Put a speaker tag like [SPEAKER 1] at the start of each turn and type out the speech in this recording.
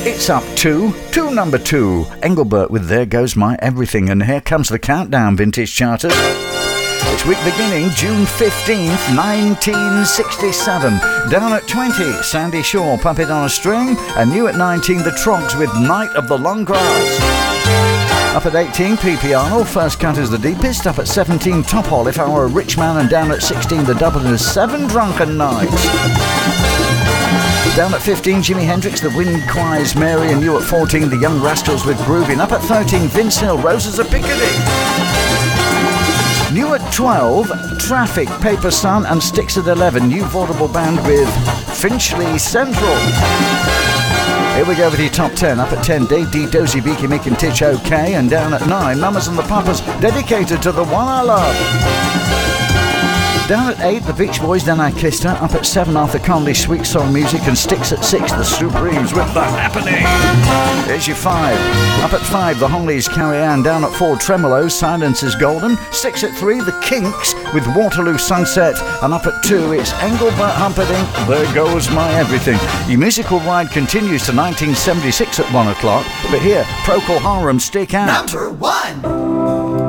[SPEAKER 1] It's up to number 2. Engelbert with There Goes My Everything. And here comes the countdown, Vintage Charters. It's week beginning June 15th, 1967. Down at 20, Sandy Shaw, Puppet on a String. And new at 19, The Trogs with Night of the Long Grass. Up at 18, P.P. Arnold, First Cut is the Deepest. Up at 17, Top If I Were a Rich Man. And down at 16, The Dubliners' 7 Drunken Nights. Down at 15, Jimi Hendrix, The Wind Cries Mary. And new at 14, The Young Rascals with Groovin'. Up at 13, Vince Hill, Roses of Piccadilly. New at 12, Traffic, Paper Sun. And Styx at 11, New Vaudeville Band with Finchley Central. Here we go with your top 10. Up at 10, Dave D, Dozy, Beaky, Mick and Titch OK. And down at 9, Mamas and the Papas, dedicated to the one I love. Down at 8, the Beach Boys, Then I Kissed Her. Up at 7, Arthur Conley, Sweet Soul Music. And Styx at 6, the Supremes with The Happening. Here's your 5. Up at 5, the Hollies, Carrie Ann. Down at 4, Tremolo, Silence is Golden. 6 at 3, the Kinks with Waterloo Sunset. And up at 2, it's Engelbert Humperdinck, There Goes My Everything. Your musical ride continues to 1976 at 1 o'clock. But here, Procol Harum, Stick Out.
[SPEAKER 2] Number 1.